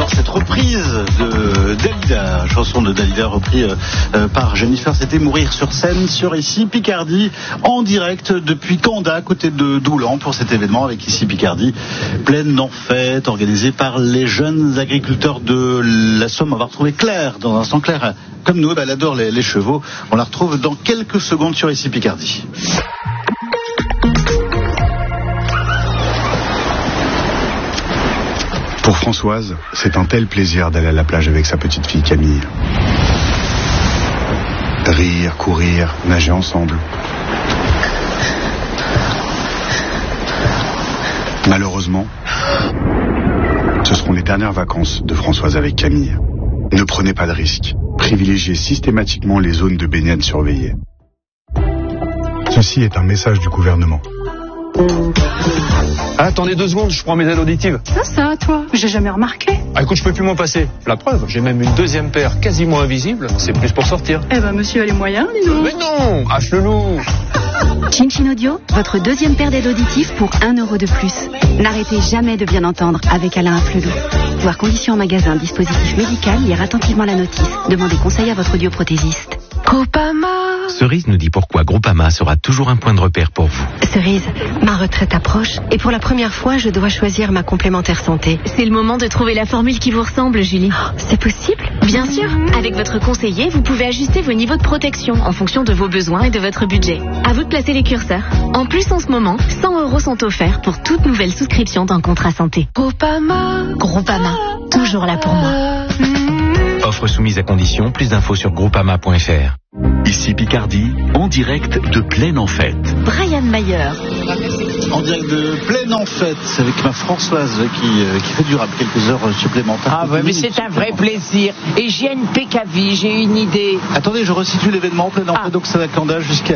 Cette reprise de Dalida, chanson de Dalida reprise par Jennifer, c'était Mourir sur scène sur Ici Picardie, en direct depuis Condat, à côté de Doulan, pour cet événement avec Ici Picardie, pleine en fête, organisée par les jeunes agriculteurs de la Somme. On va retrouver Claire dans un instant. Claire, comme nous, elle adore les chevaux. On la retrouve dans quelques secondes sur Ici Picardie. Pour Françoise, c'est un tel plaisir d'aller à la plage avec sa petite fille Camille. Rire, courir, nager ensemble. Malheureusement, ce seront les dernières vacances de Françoise avec Camille. Ne prenez pas de risques. Privilégiez systématiquement les zones de baignade surveillées. Ceci est un message du gouvernement. Attendez 2 secondes, je prends mes aides auditives. Ça, toi, j'ai jamais remarqué. Ah écoute, je peux plus m'en passer. La preuve, j'ai même une deuxième paire quasiment invisible. C'est plus pour sortir. Eh ben, monsieur a les moyens, dis donc. Mais non, H le loup. Chin Chin Audio, votre deuxième paire d'aides auditives pour 1 € de plus. N'arrêtez jamais de bien entendre avec Alain Afflelou. Voir conditions en magasin, dispositif médical, lire attentivement la notice. Demandez conseil à votre audioprothésiste. Groupama. Cerise nous dit pourquoi Groupama sera toujours un point de repère pour vous. Cerise, ma retraite approche et pour la première fois, je dois choisir ma complémentaire santé. C'est le moment de trouver la formule qui vous ressemble, Julie. Oh, c'est possible ? Bien sûr. Avec votre conseiller, vous pouvez ajuster vos niveaux de protection en fonction de vos besoins et de votre budget. À vous de placer les curseurs. En plus, en ce moment, 100 € sont offerts pour toute nouvelle souscription d'un contrat santé. Groupama. Groupama, toujours là pour moi. Offre soumise à condition, plus d'infos sur groupama.fr. Ici Picardie, en direct de Pleine en Fête. Brian Mayer. En direct de Pleine en Fête avec ma Françoise qui fait du rap quelques heures supplémentaires. Ah ouais, mais c'est un vrai plaisir. Et j'ai une PKV, j'ai une idée. Attendez, je resitue l'événement Pleine en Fête, donc c'est à Condat jusqu'à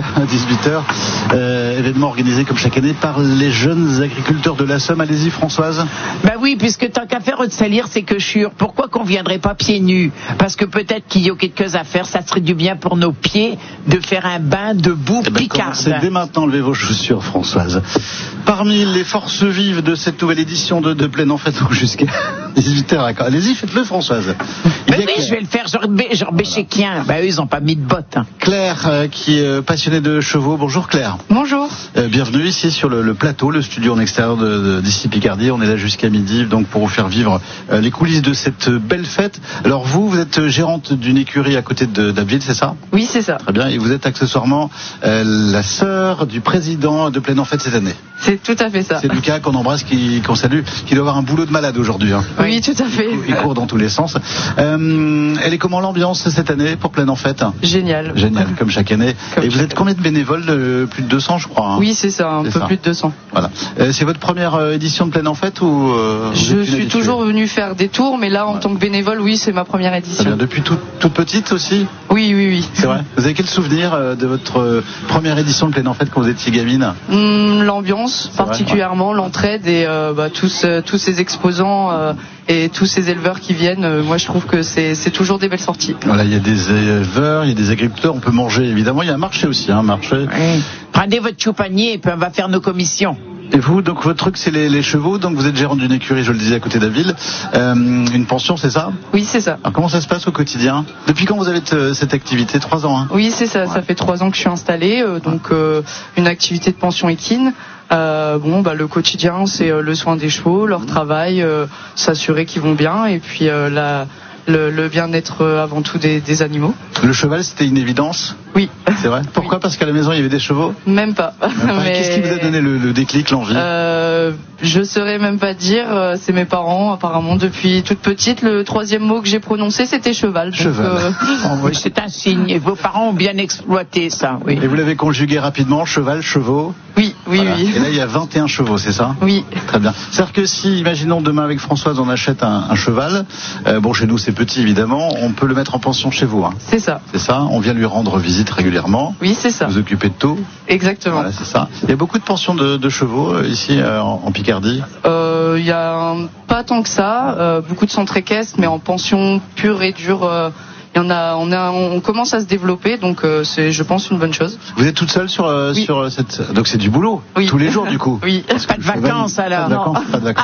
18h. Événement organisé comme chaque année par les jeunes agriculteurs de la Somme. Allez-y Françoise. Bah oui, puisque tant qu'à faire de salir, c'est que sûr. Pourquoi qu'on viendrait pas pieds nus? Parce que peut-être qu'il y a quelque chose à faire, ça serait du bien pour nos pieds de faire un bain de boue picarde. Commencez dès maintenant, levez vos chaussures Françoise. Parmi les forces vives de cette nouvelle édition de Pleine en Fête jusqu'à 18h, allez-y, faites-le Françoise. Mais oui, je vais le faire, genre Béchéquien. Bah eux, ils ont pas mis de bottes. Hein. Claire, qui est passionnée de chevaux. Bonjour Claire. Bonjour. Bienvenue ici sur le plateau, le studio en extérieur d'Ici Picardie. On est là jusqu'à midi, donc pour vous faire vivre les coulisses de cette belle fête. Alors vous êtes gérante d'une écurie à côté d'Abbeville, c'est ça? Oui, c'est ça. Très bien, et vous êtes accessoirement la sœur du président de Pleine en Fête cette année. C'est tout à fait ça. C'est Lucas qu'on embrasse, qu'on salue, qui doit avoir un boulot de malade aujourd'hui. Hein. Oui, tout à fait. Il court dans tous les sens. Elle est comment l'ambiance cette année pour Pleine en Fête? Génial. Génial, comme chaque année. Et vous êtes combien de bénévoles? Plus de 200, je crois. Hein. Oui, c'est ça, un peu plus de 200. Voilà. C'est votre première édition de Pleine en Fête ou je suis toujours venue faire des tours, mais là, en tant que bénévole, oui, c'est ma première édition. Bien. Depuis toute petite aussi? Oui. C'est vrai. Vous avez quel souvenir de votre première édition de Pleine en Fête quand vous étiez gamine? L'ambiance, particulièrement, l'entraide et tous ces exposants et tous ces éleveurs qui viennent. Moi, je trouve que c'est toujours des belles sorties. Voilà, il y a des éleveurs, il y a des agriculteurs, on peut manger évidemment. Il y a un marché aussi, un marché. Oui. Prenez votre choupanier et puis on va faire nos commissions. Et vous, donc votre truc c'est les chevaux, donc vous êtes gérante d'une écurie, je le disais, à côté d'Abbeville. Une pension, c'est ça? Oui, c'est ça. Alors comment ça se passe au quotidien? Depuis quand vous avez cette activité? 3 ans, hein? Oui, c'est ça. Ouais. Ça fait 3 ans que je suis installée, une activité de pension équine. Le quotidien, c'est le soin des chevaux, leur travail, s'assurer qu'ils vont bien, et puis le bien-être avant tout des animaux. Le cheval, c'était une évidence? Oui. C'est vrai? Pourquoi? Parce qu'à la maison, il y avait des chevaux? Même pas. Mais... Qu'est-ce qui vous a donné le déclic, l'envie? Je saurais même pas dire. C'est mes parents, apparemment, depuis toute petite. Le 3e mot que j'ai prononcé, c'était cheval. Cheval. Oui, c'est un signe. Et vos parents ont bien exploité ça. Oui. Et vous l'avez conjugué rapidement, cheval, chevaux? Oui. Voilà. Et là, il y a 21 chevaux, c'est ça? Oui. Très bien. C'est-à-dire que si, imaginons demain avec Françoise, on achète un cheval, chez nous c'est petit évidemment, on peut le mettre en pension chez vous. Hein. C'est ça. C'est ça, on vient lui rendre visite régulièrement. Oui, c'est ça. Vous occupez de tout. Exactement. Voilà, c'est ça. Il y a beaucoup de pensions de chevaux ici en Picardie? Il y a pas tant que ça, beaucoup de centres équestres, mais en pension pure et dure. Il y en a, on commence à se développer, donc c'est, je pense, une bonne chose. Vous êtes toute seule sur cette, donc c'est du boulot, oui. Tous les jours du coup. Oui. Pas de vacances alors. Pas de vacances. Ah.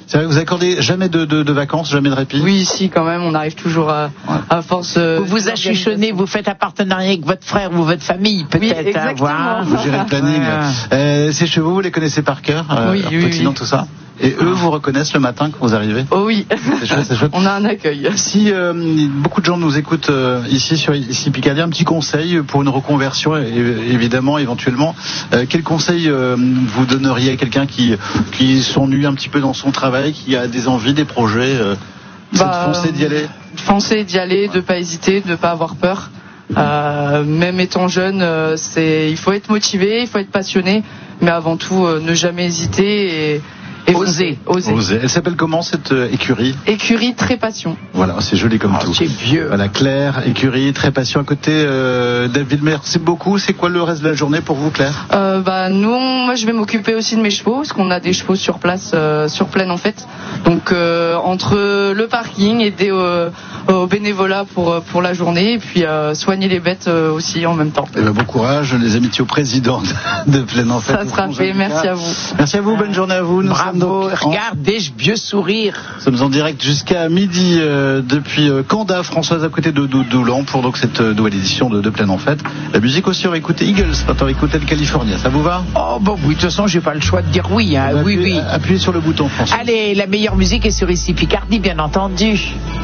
C'est vrai que vous accordez jamais de vacances, jamais de répit? Oui, ici quand même, on arrive toujours à force. Vous achuchonnez, vous faites un partenariat avec votre frère ou votre famille, peut-être. Oui, exactement. Vous gérez le planning. Ces chevaux, vous les connaissez par cœur, oui. tout ça. Et eux vous reconnaissent le matin quand vous arrivez? Oh oui. C'est chouette. On a un accueil. Si beaucoup de gens nous écoutent ici sur Picardie, un petit conseil pour une reconversion, évidemment, éventuellement. Quel conseil vous donneriez à quelqu'un qui s'ennuie un petit peu dans son travail, qui a des envies, des projets? C'est de foncer, d'y aller. Foncer, d'y aller, de pas hésiter, de pas avoir peur. Même étant jeune, il faut être motivé, il faut être passionné, mais avant tout, ne jamais hésiter et oser. Elle s'appelle comment cette écurie? Écurie Très Passion. Voilà, c'est joli comme tout. C'est vieux. Voilà, Claire, écurie Très Passion à côté d'Abbeville. Merci beaucoup. C'est quoi le reste de la journée pour vous, Claire? Moi je vais m'occuper aussi de mes chevaux, parce qu'on a des chevaux sur place, sur Plaine en fait. Donc entre le parking, aider au bénévolat pour la journée, et puis soigner les bêtes aussi en même temps. Et bon courage, les amitiés au président de Plaine en fait. Ça sera fait, merci à vous. Merci à vous, bonne journée à vous. Bravo, regardez, vieux sourire. Nous sommes en direct jusqu'à midi depuis Canda, Françoise, à côté de Doulan, pour donc cette nouvelle édition de Plaine en Fête. La musique aussi, on va écouter Eagles, on va écouter le California, ça vous va? Oh bon, oui, de toute façon, j'ai pas le choix de dire oui. Oui. Appuyez sur le bouton, François. Allez, la meilleure musique est sur ici Picardie, bien entendu.